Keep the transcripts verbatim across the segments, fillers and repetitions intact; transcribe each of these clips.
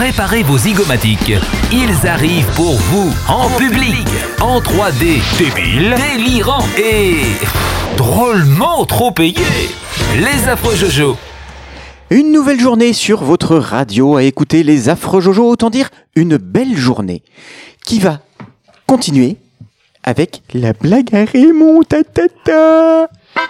Préparez vos zygomatiques. Ils arrivent pour vous, en, en public, public, en trois D, débile, délirant et drôlement trop payé. Les affreux Jojo. Une nouvelle journée sur votre radio à écouter les affreux Jojo, autant dire une belle journée qui va continuer avec la blague à Raymond. Ta, ta, ta.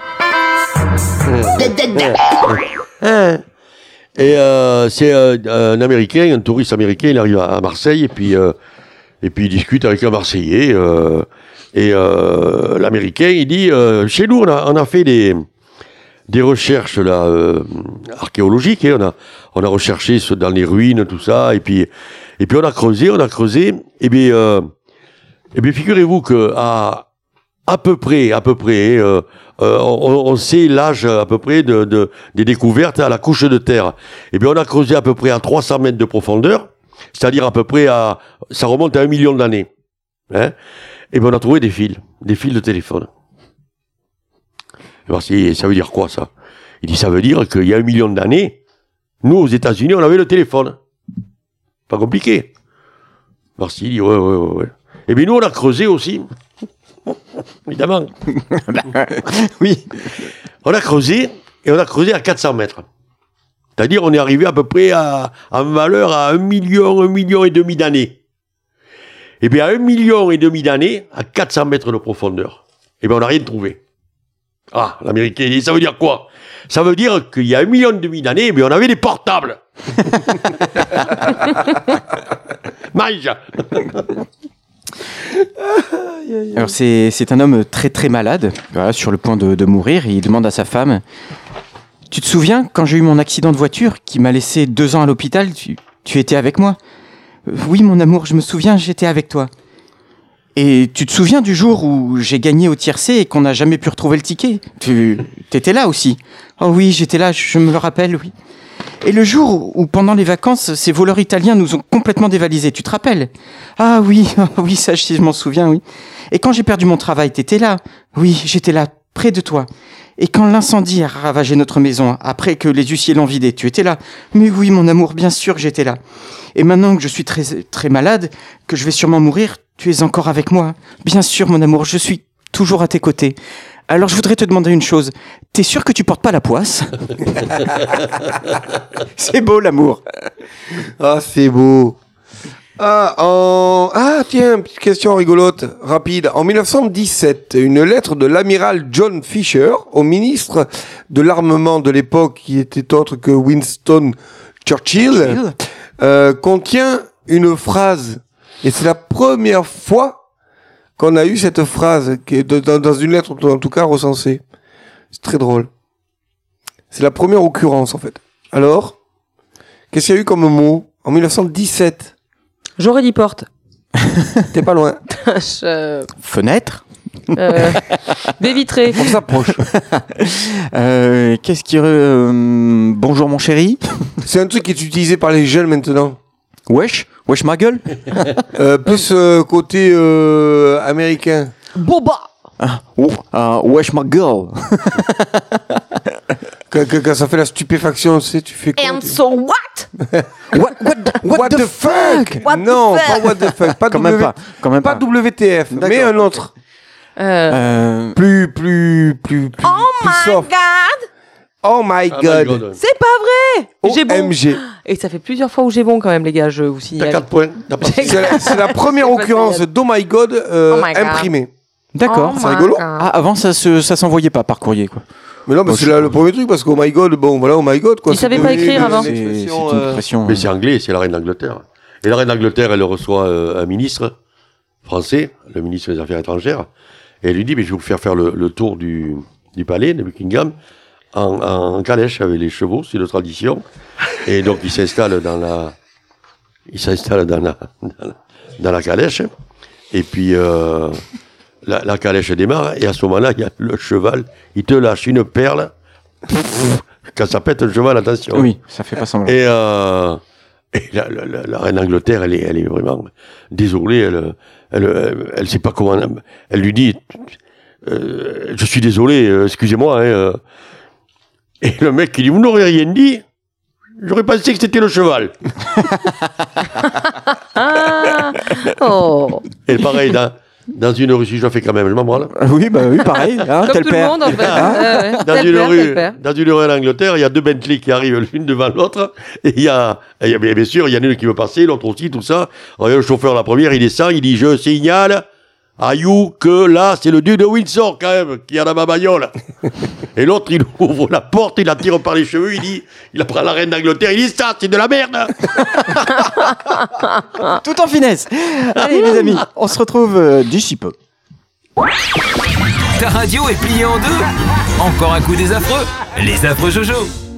Et euh, c'est euh, un Américain, un touriste américain, il arrive à Marseille et puis euh, et puis il discute avec un Marseillais euh, et euh, l'Américain il dit euh, chez nous on a on a fait des des recherches là euh, archéologiques, hein, on a on a recherché dans les ruines tout ça et puis et puis on a creusé on a creusé et bien euh, et bien figurez-vous que à à peu près à peu près euh, Euh, on, on sait l'âge à peu près de, de, des découvertes à la couche de terre. Eh bien, on a creusé à peu près à trois cents mètres de profondeur, c'est-à-dire à peu près à, ça remonte à un million d'années. Hein. Et bien, on a trouvé des fils, des fils de téléphone. Alors, ça veut dire quoi, ça? Il dit, ça veut dire qu'il y a un million d'années, nous, aux États-Unis, on avait le téléphone. Pas compliqué. Merci, il dit, ouais, ouais, ouais, ouais. Et bien, nous, on a creusé aussi. Évidemment. Oui. On a creusé, et on a creusé à quatre cents mètres. C'est-à-dire, on est arrivé à peu près à, en valeur à un million, un million et demi d'années. Et bien, à un million et demi d'années, à quatre cents mètres de profondeur, et bien, on n'a rien trouvé. Ah, l'Américain, il dit, ça veut dire quoi? Ça veut dire qu'il y a un million et demi d'années, eh bien, on avait des portables. Mange. Alors c'est, c'est un homme très très malade, voilà, sur le point de, de mourir, et il demande à sa femme « Tu te souviens, quand j'ai eu mon accident de voiture, qui m'a laissé deux ans à l'hôpital, tu, tu étais avec moi ?»« Oui, mon amour, je me souviens, j'étais avec toi. »« Et tu te souviens du jour où j'ai gagné au tiercé et qu'on n'a jamais pu retrouver le ticket ? Tu étais là aussi. »« Oh oui, j'étais là, je me le rappelle, oui. » Et le jour où, pendant les vacances, ces voleurs italiens nous ont complètement dévalisés, tu te rappelles ? Ah oui, oui, ça je m'en souviens, oui. Et quand j'ai perdu mon travail, t'étais là ? Oui, j'étais là, près de toi. Et quand l'incendie a ravagé notre maison, après que les huissiers l'ont vidée, tu étais là ? Mais oui, mon amour, bien sûr que j'étais là. Et maintenant que je suis très, très malade, que je vais sûrement mourir, tu es encore avec moi ? Bien sûr, mon amour, je suis toujours à tes côtés. Alors je voudrais te demander une chose. T'es sûr que tu portes pas la poisse ? C'est beau l'amour. Ah, c'est beau. Ah, en... ah, tiens, petite question rigolote, rapide. En dix-neuf cent dix-sept, une lettre de l'amiral John Fisher au ministre de l'armement de l'époque, qui était autre que Winston Churchill, Churchill. Euh, contient une phrase. Et c'est la première fois qu'on a eu cette phrase, qui est dans, dans une lettre, en tout cas, recensée. C'est très drôle. C'est la première occurrence, en fait. Alors, qu'est-ce qu'il y a eu comme mot en dix-neuf cent dix-sept ? J'aurais dit porte. T'es pas loin. Je... Fenêtre ? euh, Baie vitrée. On s'approche. euh, qu'est-ce qu'il y a euh, Bonjour mon chéri. C'est un truc qui est utilisé par les jeunes maintenant. Wesh, wesh ma gueule. euh, plus euh, côté euh, américain. Boba. Ah, oh, uh, wesh ma girl. quand, quand, quand ça fait la stupéfaction, tu sais, tu fais quoi? And so what? what, what, what, what the, the fuck, fuck? What Non, the fuck? pas what the fuck. Pas, quand w... même pas, quand même pas pas. W T F, D'accord. mais un autre. Euh... Euh... Plus, plus, plus, plus. Oh plus my soft. god! Oh my god! Oh my god. C'est pas vrai! J'ai O bon. M G. Et ça fait plusieurs fois où j'ai bon quand même, les gars, je vous signale. T'as quatre points. T'as pas... C'est la, c'est la première occurrence d'Oh my god, euh, Oh my god. imprimée. D'accord, Oh c'est my rigolo. God. Ah, avant ça se, ça s'envoyait pas par courrier quoi. Mais non, mais Bon, c'est je- la- le premier truc parce qu'Oh my god, bon voilà, Oh my god quoi. Il C'est savait pas devenu écrire une- avant. une C'est, c'est expression, une euh, expression. Mais c'est anglais, c'est la reine d'Angleterre. Et la reine d'Angleterre, elle reçoit euh, un ministre français, le ministre des Affaires étrangères, et elle lui dit, mais je vais vous faire faire le, le tour du, du palais de Buckingham en, en calèche avec les chevaux, c'est de tradition. Et donc, il s'installe dans la, il s'installe dans la, dans la, dans la calèche, et puis euh, la, la calèche démarre, et à ce moment-là, il y a le cheval, il te lâche une perle. Quand ça pète le cheval, attention. Oui, ça fait pas semblant. Et, euh, et la, la, la, la reine d'Angleterre, elle est, elle est vraiment désolée. Elle, elle, elle, elle sait pas comment. Elle lui dit, euh, je suis désolé, euh, excusez-moi. Hein, euh. Et le mec, il dit, vous n'aurez rien dit. J'aurais pensé que c'était le cheval. Ah. Oh. Et pareil, dans, dans une rue, si je le fais quand même, je m'en branle. Oui, bah oui, pareil. Hein, Comme tel tout père. le monde, en fait. Hein Ouais, ouais. Dans Tel une, père, rue, tel père. dans une rue en Angleterre, il y a deux Bentley qui arrivent l'une devant l'autre. Et il y a, et il y a bien sûr, il y en a une qui veut passer, l'autre aussi, tout ça. Alors, le chauffeur, la première, il descend, il dit, je signale à you que là, c'est le duc de Windsor, quand même, qui a dans ma bagnole. Et l'autre, il ouvre la porte, il la tire par les cheveux, il dit, il prend la reine d'Angleterre, il dit, ça, c'est de la merde. Tout en finesse. Allez, les amis, on se retrouve euh, d'ici peu. Ta radio est pliée en deux. Encore un coup des affreux. Les affreux Jojo.